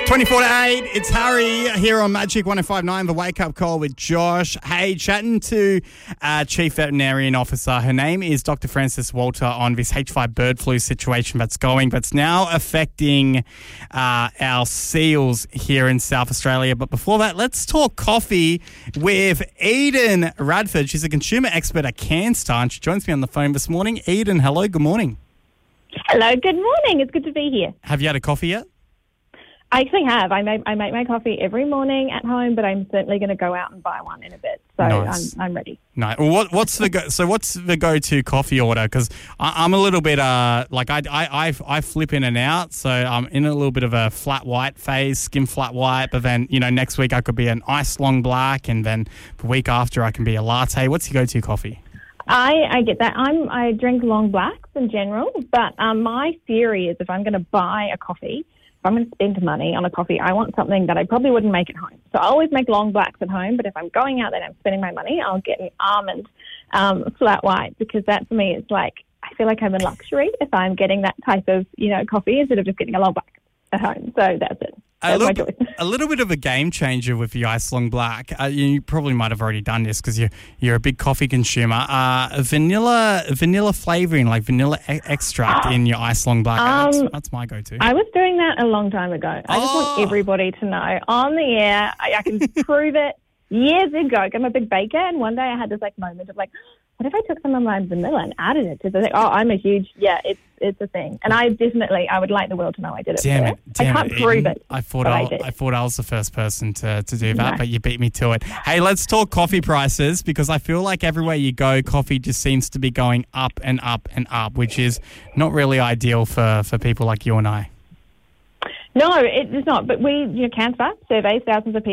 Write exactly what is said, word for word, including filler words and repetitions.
twenty-four to eight, it's Harry here on Magic one oh five point nine, the Wake Up Call with Josh. Hey, chatting to uh, Chief Veterinarian Officer. Her name is Doctor Frances Walter on this H five bird flu situation that's going, but it's now affecting uh, our seals here in South Australia. But before that, let's talk coffee with Eden Radford. She's a consumer expert at CanStar, and she joins me on the phone this morning. Eden, hello, good morning. Hello, good morning. It's good to be here. Have you had a coffee yet? I actually have. I make I make my coffee every morning at home, but I'm certainly going to go out and buy one in a bit. So Nice. I'm I'm ready. No. Well, what, what's the go, so what's the go-to coffee order? Because I'm a little bit uh like I, I I I flip in and out. So I'm in a little bit of a flat white phase, skim flat white. But then you know next week I could be an iced long black, and then the week after I can be a latte. What's your go-to coffee? I, I get that. I'm I drink long blacks in general, but um, my theory is if I'm going to buy a coffee, if I'm going to spend money on a coffee, I want something that I probably wouldn't make at home. So I always make long blacks at home, but if I'm going out there and I'm spending my money, I'll get an almond um, flat white, because that for me is like, I feel like I'm in luxury if I'm getting that type of, you know, coffee instead of just getting a long black at home. So that's it. A That's my little, choice. a little bit of a game changer with the Ice Long Black. Uh, you probably might have already done this because you're, you're a big coffee consumer. Uh, vanilla vanilla flavouring, like vanilla e- extract in your Ice Long Black. Um, that's, that's my go-to. I was doing that a long time ago. I just Oh. want everybody to know on the air. I, I can prove it. Years ago, I'm a big baker, and one day I had this like moment of like, what if I took some of my vanilla and added it to the thing? Oh, I'm a huge, yeah, it's it's a thing. And I definitely, I would like the world to know I did it. Damn there. it! Damn I can't it, prove Eden. it. I thought but I, I did. I thought I was the first person to, to do that, No. but you beat me to it. Hey, let's talk coffee prices, because I feel like everywhere you go, coffee just seems to be going up and up and up, which is not really ideal for, for people like you and I. No, it's not. But we, you know, CanStar surveys thousands of people.